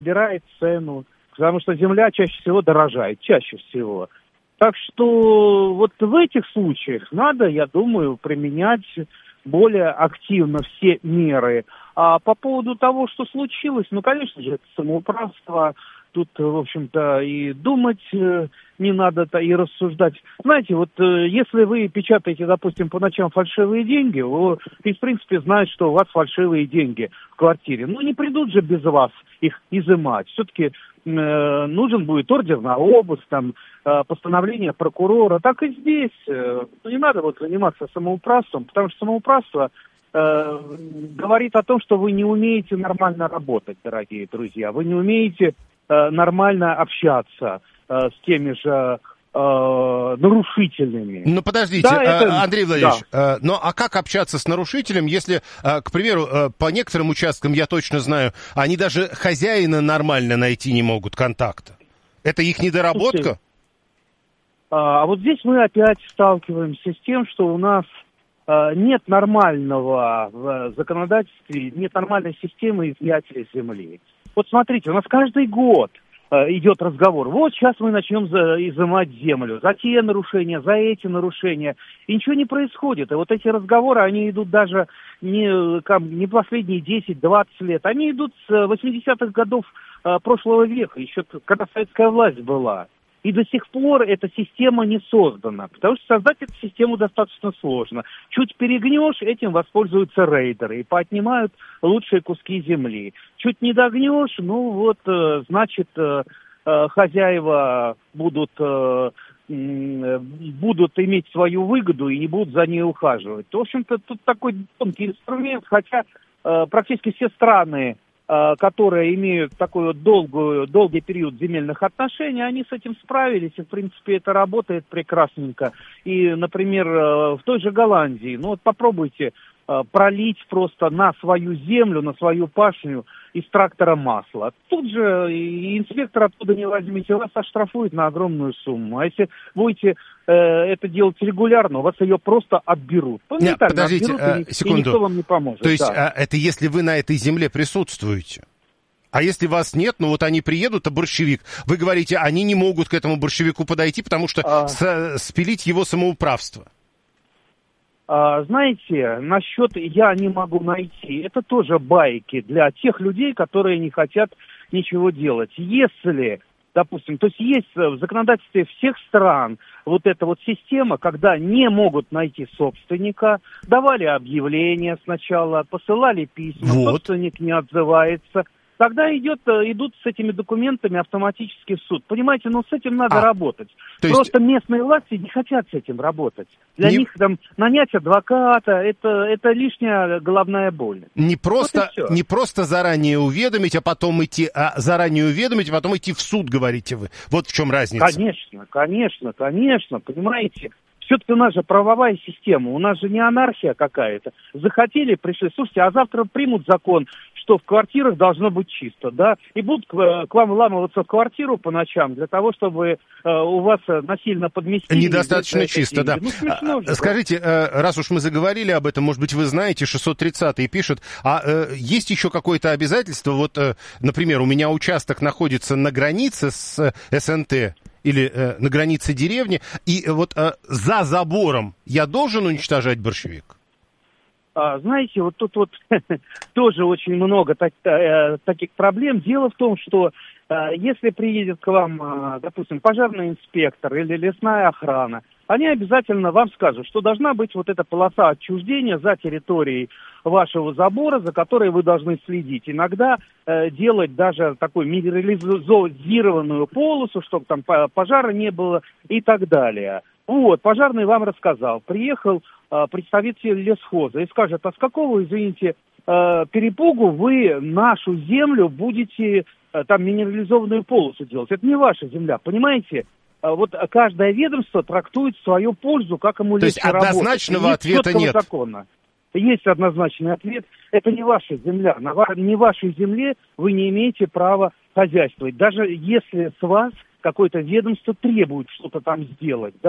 собирает цену, потому что земля чаще всего дорожает, чаще всего. Так что вот в этих случаях надо, я думаю, применять более активно все меры. А по поводу того, что случилось, ну, конечно же, это самоуправство. Тут, в общем-то, и думать не надо-то, и рассуждать. Знаете, вот если вы печатаете, допустим, по ночам фальшивые деньги, и, в принципе, знают, что у вас фальшивые деньги в квартире. Ну, не придут же без вас их изымать. Все-таки нужен будет ордер на обыск, там, постановление прокурора. Так и здесь. Не надо вот заниматься самоуправством, потому что самоуправство говорит о том, что вы не умеете нормально работать, дорогие друзья. Вы не умеете нормально общаться с теми же нарушителями. Ну, подождите, да, Андрей Владимирович, да. Ну, а как общаться с нарушителем, если, к примеру, по некоторым участкам, я точно знаю, они даже хозяина нормально найти не могут, контакта? Это их недоработка? Слушайте, а вот здесь мы опять сталкиваемся с тем, что у нас нет нормального в законодательстве, нет нормальной системы изъятия земли. Вот смотрите, у нас каждый год идет разговор. Вот сейчас мы начнем изымать землю. За те нарушения, за эти нарушения. И ничего не происходит. И вот эти разговоры, они идут даже не последние 10-20 лет. Они идут с 80-х годов прошлого века, еще когда советская власть была. И до сих пор эта система не создана, потому что создать эту систему достаточно сложно. Чуть перегнешь, этим воспользуются рейдеры и поотнимают лучшие куски земли. Чуть не догнешь, ну вот, значит, хозяева будут иметь свою выгоду и не будут за ней ухаживать. В общем-то, тут такой тонкий инструмент, хотя практически все страны, которые имеют такой вот долгий период земельных отношений, они с этим справились, и, в принципе, это работает прекрасненько. И, например, в той же Голландии, ну вот попробуйте пролить просто на свою землю, на свою пашню из трактора масло. Тут же и инспектор оттуда не возьмите, вас оштрафуют на огромную сумму. А если будете это делать регулярно, у вас ее просто отберут. Подождите, отберут, секунду. И никто вам не поможет. То есть да. Это если вы на этой земле присутствуете? А если вас нет, ну вот они приедут, а борщевик, вы говорите, они не могут к этому борщевику подойти, потому что спилить его самоуправство. Знаете, насчет «я не могу найти», это тоже байки для тех людей, которые не хотят ничего делать. Если, допустим, то есть есть в законодательстве всех стран вот эта вот система, когда не могут найти собственника, давали объявления сначала, посылали письма, собственник не отзывается. Тогда идут с этими документами автоматически в суд. Понимаете, но с этим надо работать. Просто местные власти не хотят с этим работать. Для них там нанять адвоката, это лишняя головная боль. Не просто заранее уведомить, а потом идти, в суд, говорите вы. Вот в чем разница. Конечно, понимаете. Все-таки у нас же правовая система, у нас же не анархия какая-то. Захотели, пришли. Слушайте, а завтра примут закон, что в квартирах должно быть чисто, да? И будут к вам вламываться в квартиру по ночам для того, чтобы у вас насильно подместили. Недостаточно чисто, да. Ну, смешно же, скажите, раз уж мы заговорили об этом, может быть, вы знаете, 630-й пишет, есть еще какое-то обязательство? Вот, например, у меня участок находится на границе с СНТ, или на границе деревни, и вот за забором я должен уничтожать борщевик? Знаете, вот тут вот тоже очень много таких проблем. Дело в том, что если приедет к вам, допустим, пожарный инспектор или лесная охрана, они обязательно вам скажут, что должна быть вот эта полоса отчуждения за территорией вашего забора, за которой вы должны следить. Иногда делать даже такую минерализованную полосу, чтобы там пожара не было и так далее. Вот, пожарный вам рассказал. Приехал представитель лесхоза и скажет, а с какого, извините, перепугу вы нашу землю будете там минерализованную полосу делать? Это не ваша земля, понимаете? Вот каждое ведомство трактует в свою пользу, как ему легче работать. То есть однозначного ответа нет? Закона. Есть однозначный ответ. Это не ваша земля. На не вашей земле вы не имеете права хозяйствовать. Даже если с вас какое-то ведомство требует что-то там сделать, да?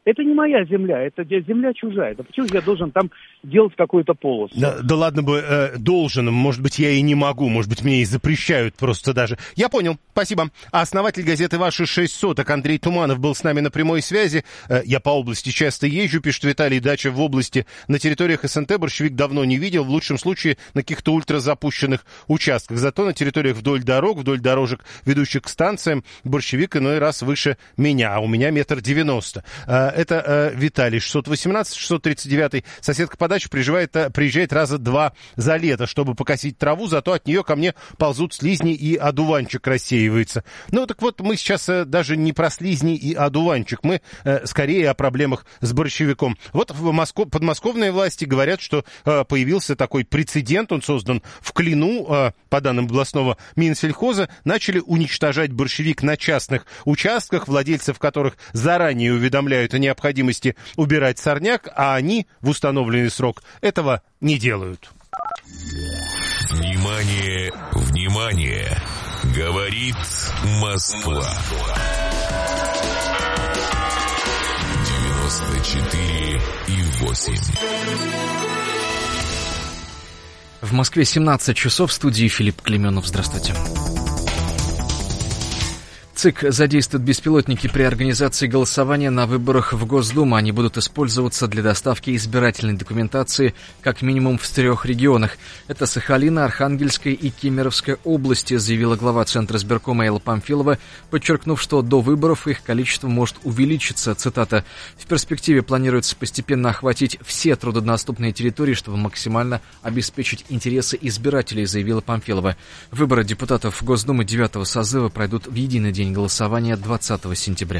Это не моя земля, это земля чужая. Да почему я должен там делать какую-то полосу? Да ладно бы должен, может быть, я и не могу, может быть, мне и запрещают просто даже. Я понял, спасибо. А основатель газеты «Ваши 6 соток» Андрей Туманов был с нами на прямой связи. Я по области часто езжу, пишет Виталий, дача в области. На территориях СНТ борщевик давно не видел, в лучшем случае на каких-то ультразапущенных участках. Зато на территориях вдоль дорожек, ведущих к станциям, борщевик иной раз выше меня, а у меня 1,90 м. Это Виталий, 618-639. Соседка по даче приезжает раза 2 за лето, чтобы покосить траву, зато от нее ко мне ползут слизни и одуванчик рассеивается. Ну, так вот, мы сейчас даже не про слизни и одуванчик, мы скорее о проблемах с борщевиком. Вот подмосковные власти говорят, что появился такой прецедент, он создан в Клину, по данным областного Минсельхоза, начали уничтожать борщевик на частных участках, владельцев которых заранее уведомляют о необходимости убирать сорняк, а они в установленный срок этого не делают. Внимание, внимание! Говорит Москва. 94,8. В Москве 17 часов, в студии Филипп Клименов. Здравствуйте. ЦИК задействует беспилотники при организации голосования на выборах в Госдуму. Они будут использоваться для доставки избирательной документации как минимум в 3 регионах. Это Сахалина, Архангельская и Кемеровская области, заявила глава Центра избиркома Элла Памфилова, подчеркнув, что до выборов их количество может увеличиться. Цитата: «В перспективе планируется постепенно охватить все труднодоступные территории, чтобы максимально обеспечить интересы избирателей», заявила Памфилова. Выборы депутатов Госдумы 9-го созыва пройдут в единый день голосования 20 сентября.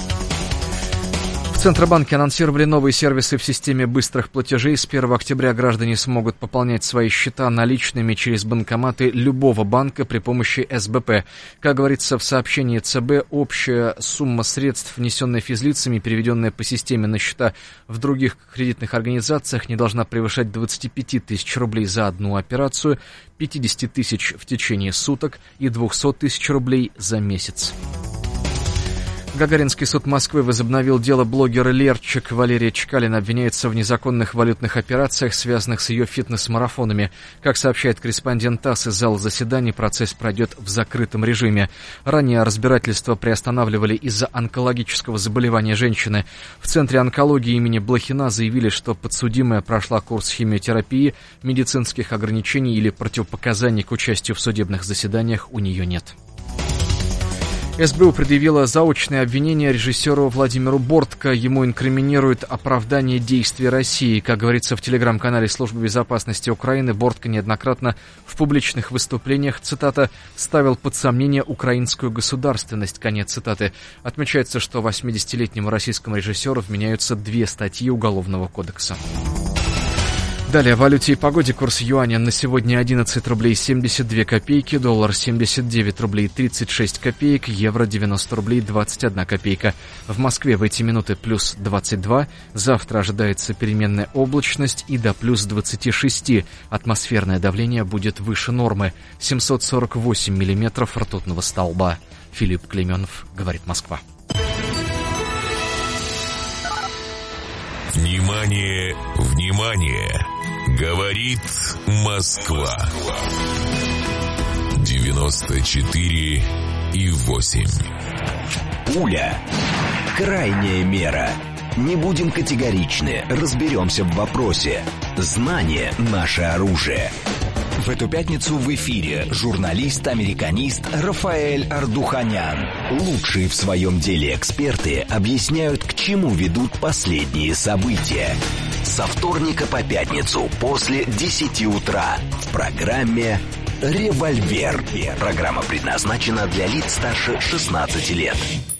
В Центробанке анонсировали новые сервисы в системе быстрых платежей. С 1 октября граждане смогут пополнять свои счета наличными через банкоматы любого банка при помощи СБП. Как говорится в сообщении ЦБ, общая сумма средств, внесенная физлицами, переведенная по системе на счета в других кредитных организациях, не должна превышать 25 тысяч рублей за одну операцию, 50 тысяч в течение суток и 200 тысяч рублей за месяц. Гагаринский суд Москвы возобновил дело блогера Лерчик. Валерия Чкалина обвиняется в незаконных валютных операциях, связанных с ее фитнес-марафонами. Как сообщает корреспондент ТАСС из зала заседаний, процесс пройдет в закрытом режиме. Ранее разбирательство приостанавливали из-за онкологического заболевания женщины. В Центре онкологии имени Блохина заявили, что подсудимая прошла курс химиотерапии, медицинских ограничений или противопоказаний к участию в судебных заседаниях у нее нет. СБУ предъявила заочное обвинение режиссеру Владимиру Бортко. Ему инкриминируют оправдание действий России. Как говорится в телеграм-канале Службы безопасности Украины, Бортко неоднократно в публичных выступлениях, цитата, «ставил под сомнение украинскую государственность», конец цитаты. Отмечается, что 80-летнему российскому режиссеру вменяются 2 статьи Уголовного кодекса. Далее о валюте и погоде. Курс юаня на сегодня 11 рублей 72 копейки, доллар 79 рублей 36 копеек, евро 90 рублей 21 копейка. В Москве в эти минуты плюс 22, завтра ожидается переменная облачность и до плюс 26. Атмосферное давление будет выше нормы, 748 миллиметров ртутного столба. Филипп Клименов, говорит Москва. Внимание, внимание! Говорит Москва. 94,8. Пуля. Крайняя мера. Не будем категоричны, разберемся в вопросе. Знание – наше оружие. В эту пятницу в эфире журналист-американист Рафаэль Ардуханян. Лучшие в своем деле эксперты объясняют, к чему ведут последние события. Со вторника по пятницу после 10 утра в программе «Револьвер». Программа предназначена для лиц старше 16 лет.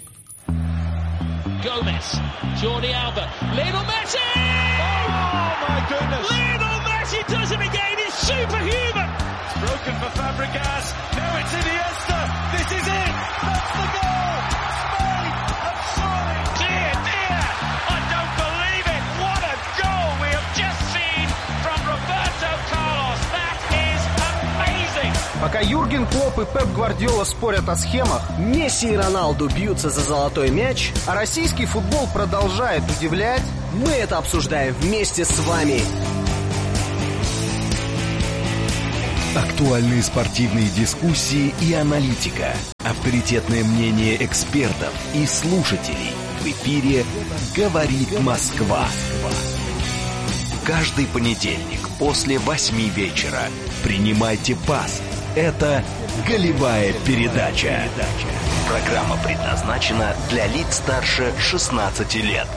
Gomez, Jordi Alba, Lionel Messi! Oh my goodness! Lionel Messi does it again! He's superhuman! It's broken for Fabregas. Now it's Iniesta. This is it. That's the goal. Spain have surely. Dear, dear! I don't believe it. What a goal we have just seen from Roberto Carlos. That is amazing. Пока Юрген Юрген Клопп и Пеп Гвардиола спорят о схемах. Месси и Роналду бьются за золотой мяч. А российский футбол продолжает удивлять. Мы это обсуждаем вместе с вами. Актуальные спортивные дискуссии и аналитика. Авторитетное мнение экспертов и слушателей. В эфире «Говорит Москва». Каждый понедельник после 8 вечера принимайте пас. Это «Голевая передача». Программа предназначена для лиц старше 16 лет.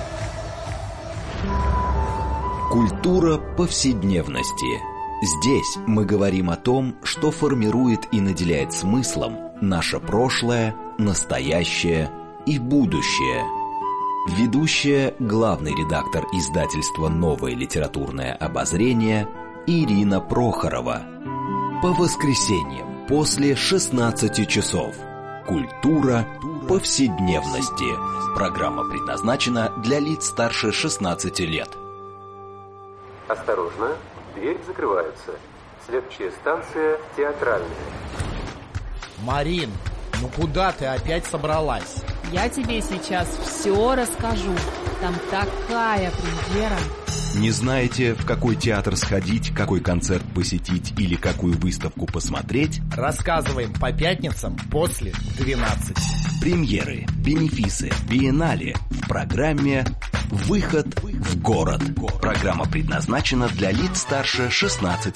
Культура повседневности. Здесь мы говорим о том, что формирует и наделяет смыслом наше прошлое, настоящее и будущее. Ведущая, главный редактор издательства «Новое литературное обозрение» Ирина Прохорова. По воскресеньям после 16 часов. Культура повседневности. Программа предназначена для лиц старше 16 лет. Осторожно, дверь закрывается. Следующая станция Театральная. Марин, ну куда ты опять собралась? Я тебе сейчас все расскажу. Там такая премьера. Не знаете, в какой театр сходить, какой концерт посетить или какую выставку посмотреть? Рассказываем по пятницам после 12. Премьеры, бенефисы, биеннале в программе «Выход в город». Программа предназначена для лиц старше 16